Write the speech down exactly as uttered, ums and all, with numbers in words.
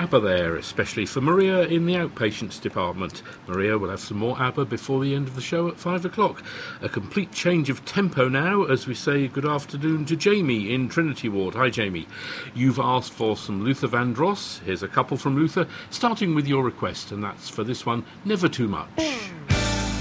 ABBA there, especially for Maria in the outpatients department. Maria will have some more ABBA before the end of the show at five o'clock. A complete change of tempo now as we say good afternoon to Jamie in Trinity Ward. Hi, Jamie. You've asked for some Luther Vandross. Here's a couple from Luther, starting with your request, and that's for this one, Never Too Much.